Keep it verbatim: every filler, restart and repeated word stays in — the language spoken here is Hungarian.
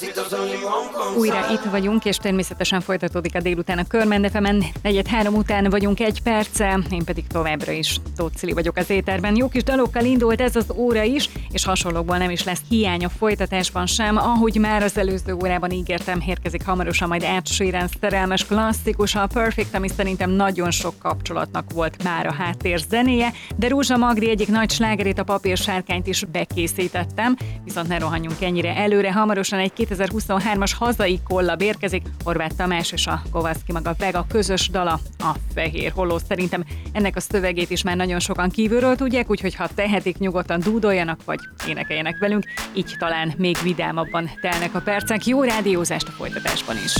Újra itt vagyunk, és természetesen folytatódik a délután a Körmend ef emen. Negyed három után vagyunk egy perccel, én pedig továbbra is Tóth Cili vagyok az éterben. Jó kis dalokkal indult ez az óra is, és hasonlókból nem is lesz hiány a folytatásban sem. Ahogy már az előző órában ígértem, érkezik hamarosan majd Ed Sheeran szerelmes klasszikus, a Perfect, ami szerintem nagyon sok kapcsolatnak volt már a háttér zenéje, de Rúzsa Magdi egyik nagy slágerét, a Papírsárkányt is bekészítettem, viszont ne rohanjunk ennyire előre, hamarosan egy kétezer-huszonhármas hazai kollab érkezik, Horváth Tamás és a Kovaszki maga Vega közös dala, a Fehér Holló. Szerintem ennek a szövegét is már nagyon sokan kívülről tudják, úgyhogy ha tehetik, nyugodtan dúdoljanak, vagy énekeljenek velünk, így talán még vidámabban telnek a percek. Jó rádiózást a folytatásban is!